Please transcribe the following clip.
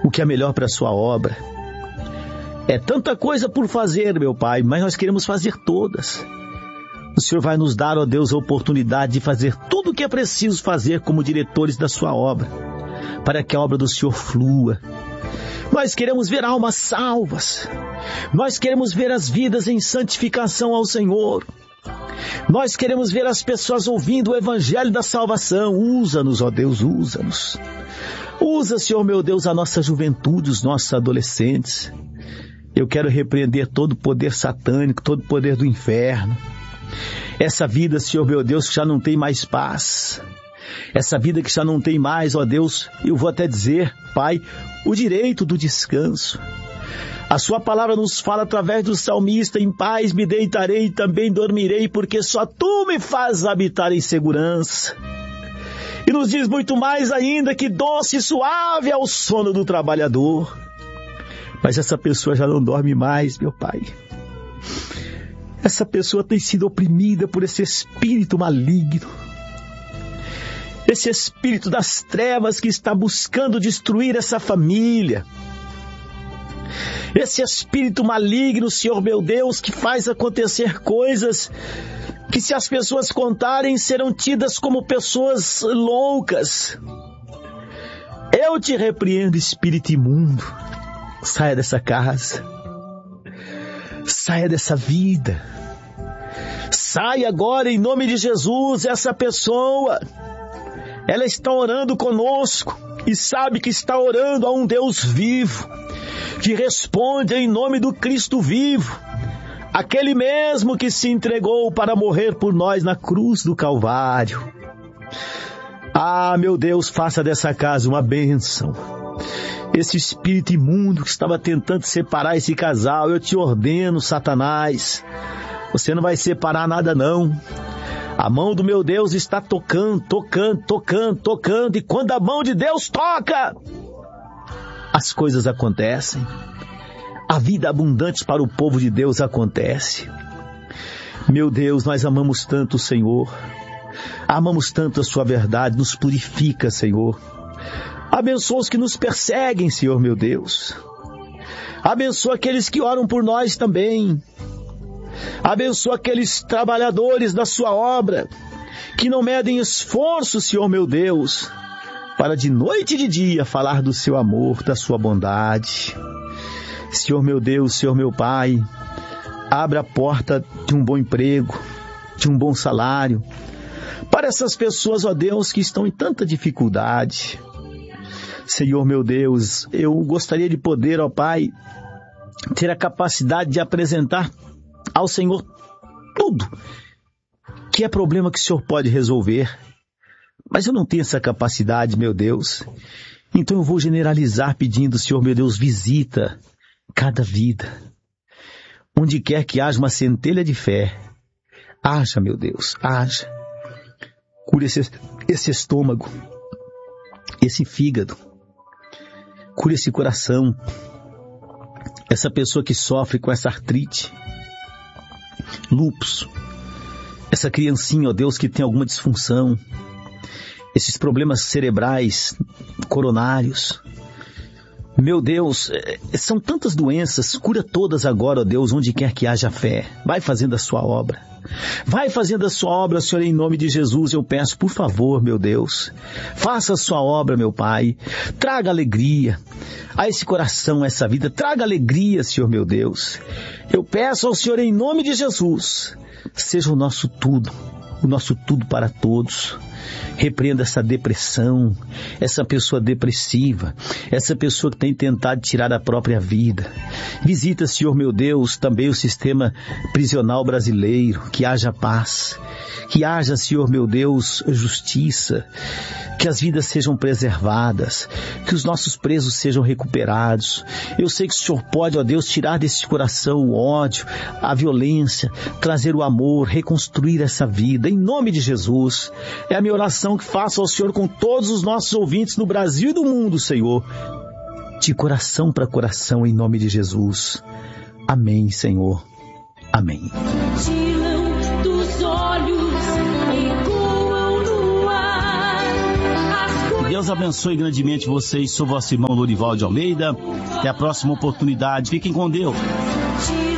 o que é melhor para a sua obra. É tanta coisa por fazer, meu Pai, mas nós queremos fazer todas. O Senhor vai nos dar, ó Deus, a oportunidade de fazer tudo o que é preciso fazer como diretores da sua obra, para que a obra do Senhor flua. Nós queremos ver almas salvas. Nós queremos ver as vidas em santificação ao Senhor. Nós queremos ver as pessoas ouvindo o evangelho da salvação. Usa-nos, ó Deus, usa-nos. Usa, Senhor meu Deus, a nossa juventude, os nossos adolescentes. Eu quero repreender todo o poder satânico, todo o poder do inferno. Essa vida, Senhor meu Deus, que já não tem mais paz. Essa vida que já não tem mais, ó Deus, eu vou até dizer, Pai, o direito do descanso. A sua palavra nos fala através do salmista: em paz me deitarei e também dormirei, porque só tu me fazes habitar em segurança. E nos diz muito mais ainda que doce e suave é o sono do trabalhador. Mas essa pessoa já não dorme mais, meu Pai. Essa pessoa tem sido oprimida por esse espírito maligno. Esse espírito das trevas que está buscando destruir essa família. Esse espírito maligno, Senhor meu Deus, que faz acontecer coisas que, se as pessoas contarem, serão tidas como pessoas loucas. Eu te repreendo, espírito imundo. Saia dessa casa. Saia dessa vida. Saia agora em nome de Jesus. Essa pessoa, ela está orando conosco e sabe que está orando a um Deus vivo, que responde em nome do Cristo vivo, aquele mesmo que se entregou para morrer por nós na cruz do Calvário. Ah, meu Deus, faça dessa casa uma bênção. Esse espírito imundo que estava tentando separar esse casal, eu te ordeno, Satanás, você não vai separar nada não. A mão do meu Deus está tocando, e quando a mão de Deus toca, as coisas acontecem. A vida abundante para o povo de Deus acontece. Meu Deus, nós amamos tanto o Senhor, amamos tanto a sua verdade, nos purifica, Senhor. Abençoa os que nos perseguem, Senhor meu Deus. Abençoa aqueles que oram por nós também. Abençoa aqueles trabalhadores da sua obra, que não medem esforço, Senhor meu Deus, para de noite e de dia falar do seu amor, da sua bondade. Senhor meu Deus, Senhor meu Pai, abra a porta de um bom emprego, de um bom salário, para essas pessoas, ó Deus, que estão em tanta dificuldade. Senhor meu Deus, eu gostaria de poder, ó Pai, ter a capacidade de apresentar ao Senhor tudo que é problema que o Senhor pode resolver. Mas eu não tenho essa capacidade, meu Deus. Então eu vou generalizar pedindo, Senhor meu Deus, visita cada vida. Onde quer que haja uma centelha de fé, haja, meu Deus, haja. Cure esse estômago, esse fígado. Cure esse coração. Essa pessoa que sofre com essa artrite, lúpus. Essa criancinha, ó Deus, que tem alguma disfunção. Esses problemas cerebrais, coronários. Meu Deus, são tantas doenças. Cura todas agora, ó Deus, onde quer que haja fé. Vai fazendo a sua obra. Vai fazendo a sua obra, Senhor, em nome de Jesus. Eu peço, por favor, meu Deus, faça a sua obra, meu Pai. Traga alegria a esse coração, a essa vida. Traga alegria, Senhor, meu Deus. Eu peço ao Senhor, em nome de Jesus, seja o nosso tudo para todos. Repreenda essa depressão, essa pessoa depressiva, essa pessoa que tem tentado tirar a própria vida. Visita, Senhor meu Deus, também o sistema prisional brasileiro, que haja paz, que haja, Senhor meu Deus, justiça, que as vidas sejam preservadas, que os nossos presos sejam recuperados. Eu sei que o Senhor pode, ó Deus, tirar desse coração o ódio, a violência, trazer o amor, reconstruir essa vida, em nome de Jesus. É a minha oração que faço ao Senhor com todos os nossos ouvintes no Brasil e do mundo, Senhor, de coração para coração, em nome de Jesus. Amém, Senhor. Amém. Deus abençoe grandemente vocês. Sou vosso irmão Lorival de Almeida. Até a próxima oportunidade. Fiquem com Deus.